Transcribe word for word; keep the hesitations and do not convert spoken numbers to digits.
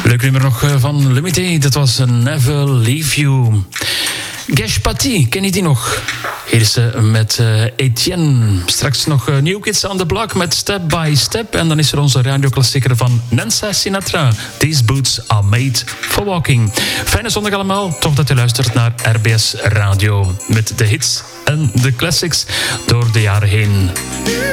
Leuk nummer nog van Limité. Dat was Never Leave You. Gesh Patti, ken je die nog? Hier is ze met uh, Etienne. Straks nog uh, New Kids on the Block met Step by Step. En dan is er onze radioklassieker van Nancy Sinatra. These boots are made for walking. Fijne zondag allemaal. Tof dat u luistert naar R B S Radio. Met de hits en de classics door de jaren heen.